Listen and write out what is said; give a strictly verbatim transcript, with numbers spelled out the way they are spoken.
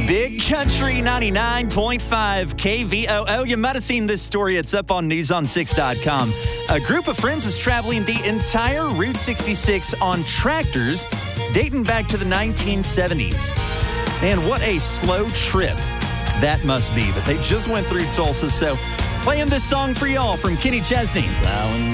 Big Country ninety-nine point five K V O O. You might have seen this story. It's up on news on six dot com. A group of friends is traveling the entire Route sixty-six on tractors dating back to the nineteen seventies. Man, what a slow trip that must be. But they just went through Tulsa. So playing this song for y'all from Kenny Chesney. Plowing